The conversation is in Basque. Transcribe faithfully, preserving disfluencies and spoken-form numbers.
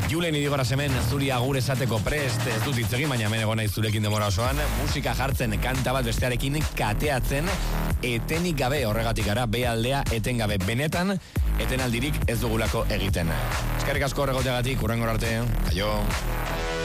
Julen idigora hemen zuri agur esateko prest, ez dut itzegin, baina hemen egon naiz zurekin demora osoan, musika jartzen, kanta bat bestearekin kateatzen, etenik gabe horregatik gara, be aldea eten gabe benetan, etenaldirik ez dugulako egiten. Eskerrik asko horregoteagatik, hurrengora arte, aio.